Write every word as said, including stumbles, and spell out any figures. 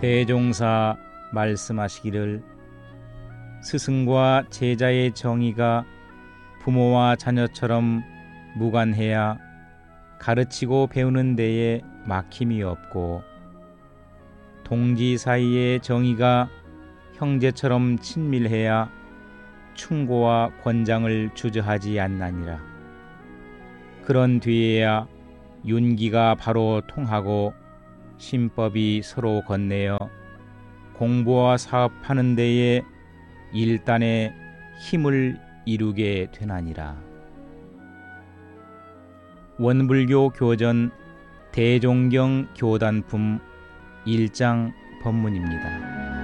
대종사 말씀하시기를 스승과 제자의 정의가 부모와 자녀처럼 무관해야 가르치고 배우는 데에 막힘이 없고 동지 사이의 정의가 형제처럼 친밀해야 충고와 권장을 주저하지 않나니라. 그런 뒤에야 윤기가 바로 통하고 신법이 서로 건네어 공부와 사업하는 데에 일단의 힘을 이루게 되나니라. 원불교 교전 대종경 교단품 일 장 법문입니다.